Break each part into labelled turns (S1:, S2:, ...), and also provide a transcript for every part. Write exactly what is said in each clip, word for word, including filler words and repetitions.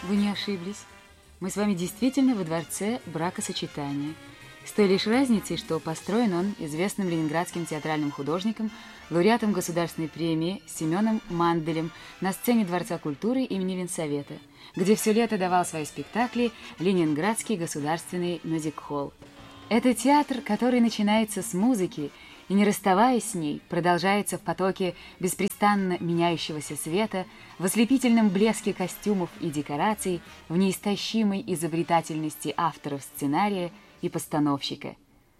S1: Вы не ошиблись. Мы с вами действительно во дворце бракосочетания. С той лишь разницей, что построен он известным ленинградским театральным художником, лауреатом государственной премии Семеном Манделем на сцене Дворца культуры имени Ленсовета, где все лето давал свои спектакли Ленинградский государственный мюзик-холл. Это театр, который начинается с музыки и, не расставаясь с ней, продолжается в потоке беспрестанно меняющегося света, в ослепительном блеске костюмов и декораций, в неистощимой изобретательности авторов сценария и постановщика.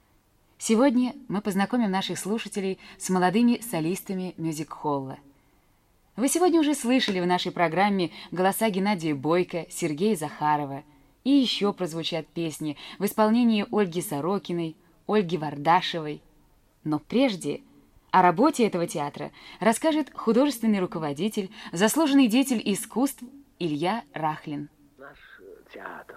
S1: Сегодня мы познакомим наших слушателей с молодыми солистами мюзик-холла. Вы сегодня уже слышали в нашей программе голоса Геннадия Бойко, Сергея Захарова, и еще прозвучат песни в исполнении Ольги Сорокиной, Ольги Вардашевой. Но прежде о работе этого театра расскажет художественный руководитель, заслуженный деятель искусств Илья Рахлин.
S2: Наш театр,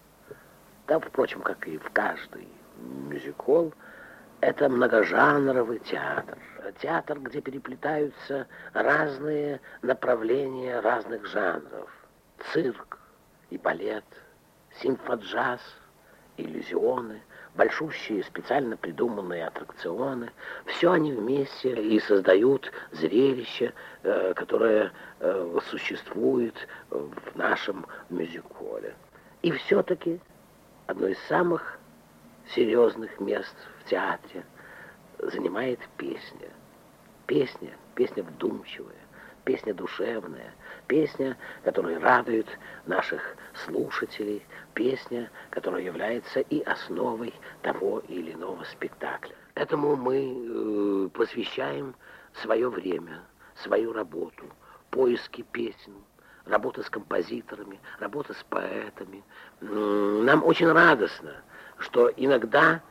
S2: да, впрочем, как и в каждый мюзик-холл, это многожанровый театр. Театр, где переплетаются разные направления разных жанров. Цирк и балет, симфоджаз, иллюзионы, большущие специально придуманные аттракционы. Все они вместе и создают зрелище, которое существует в нашем мюзик-холле. И все-таки одно из самых серьезных мест в театре занимает песня. Песня, песня вдумчивая, песня душевная, песня, которая радует наших слушателей, песня, которая является и основой того или иного спектакля. Этому мы э, посвящаем свое время, свою работу, поиски песен, работа с композиторами, работа с поэтами. Нам очень радостно, что иногда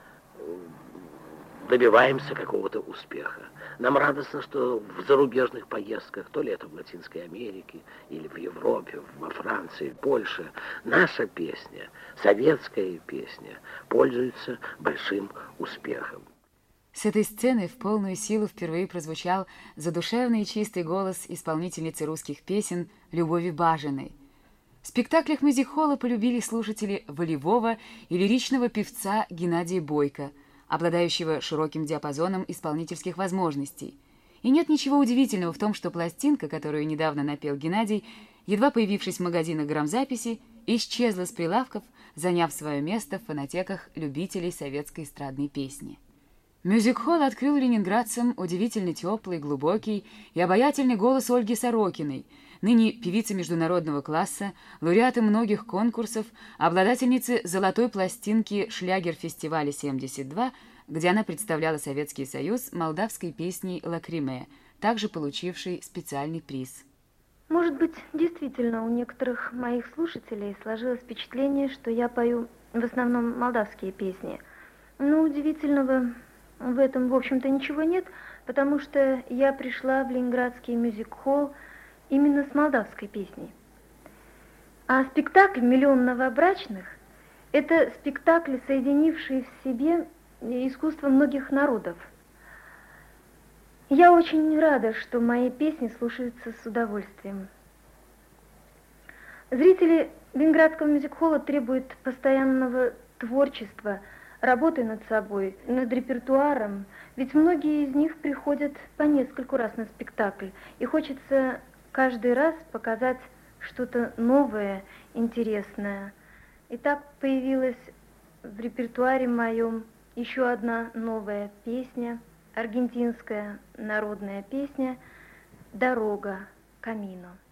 S2: добиваемся какого-то успеха. Нам радостно, что в зарубежных поездках, то ли это в Латинской Америке, или в Европе, во Франции, Польше, наша песня, советская песня, пользуется большим успехом.
S1: С этой сцены в полную силу впервые прозвучал задушевный и чистый голос исполнительницы русских песен Любови Бажиной. В спектаклях мюзик-холла полюбили слушатели волевого и лиричного певца Геннадия Бойко, обладающего широким диапазоном исполнительских возможностей. И нет ничего удивительного в том, что пластинка, которую недавно напел Геннадий, едва появившись в магазинах грамзаписи, исчезла с прилавков, заняв свое место в фонотеках любителей советской эстрадной песни. Мюзик-холл открыл ленинградцам удивительно теплый, глубокий и обаятельный голос Ольги Сорокиной, ныне певицы международного класса, лауреаты многих конкурсов, обладательницы золотой пластинки «Шлягер-фестиваля семьдесят два», где она представляла Советский Союз молдавской песней «Лакриме», также получившей специальный приз.
S3: Может быть, действительно, у некоторых моих слушателей сложилось впечатление, что я пою в основном молдавские песни. Но удивительного в этом, в общем-то, ничего нет, потому что я пришла в ленинградский мюзик-холл именно с молдавской песней. А спектакль «Миллион новобрачных» – это спектакль, соединивший в себе искусство многих народов. Я очень рада, что мои песни слушаются с удовольствием. Зрители ленинградского мюзик-холла требуют постоянного творчества, работы над собой, над репертуаром, ведь многие из них приходят по нескольку раз на спектакль, и хочется каждый раз показать что-то новое, интересное. И так появилась в репертуаре моем еще одна новая песня, аргентинская народная песня «Дорога Камино».